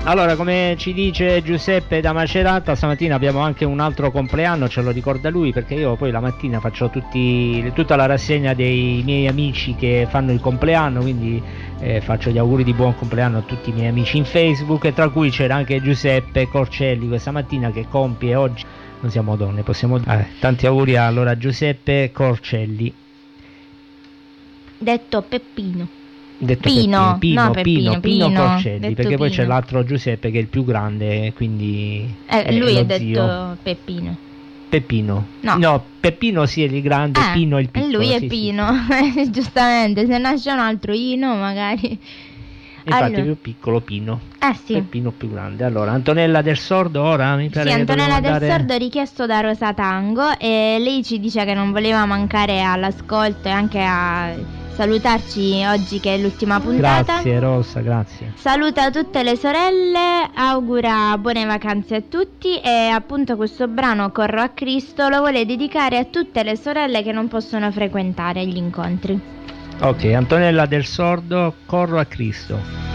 Allora, come ci dice Giuseppe da Macerata, stamattina abbiamo anche un altro compleanno, ce lo ricorda lui, perché io poi la mattina faccio tutta la rassegna dei miei amici che fanno il compleanno, quindi faccio gli auguri di buon compleanno a tutti i miei amici in Facebook, e tra cui c'era anche Giuseppe Corcelli questa mattina che compie oggi, non siamo donne, possiamo dire, tanti auguri allora a Giuseppe Corcelli. Detto Peppino. Detto Pino, Pino no, Peppino, Pino Corcelli, detto perché poi Pino. c'è l'altro Giuseppe che è il più grande, quindi lui è lo detto zio. Peppino. Peppino. No, Peppino sì è il grande, Pino è il piccolo. Lui è sì, Pino, sì. Giustamente, se nasce un altro Ino magari. Infatti Allora. è più piccolo Pino. Sì. Peppino più grande. Allora, Antonella del Sordo ora mi pare Sì, che Antonella del andare... Sordo richiesto da Rosa Tango, e lei ci dice che non voleva mancare all'ascolto e anche a salutarci oggi che è l'ultima puntata. Grazie Rosa, grazie. Saluta tutte le sorelle, augura buone vacanze a tutti, e appunto questo brano Corro a Cristo lo vuole dedicare a tutte le sorelle che non possono frequentare gli incontri. Ok, Antonella del Sordo, Corro a Cristo.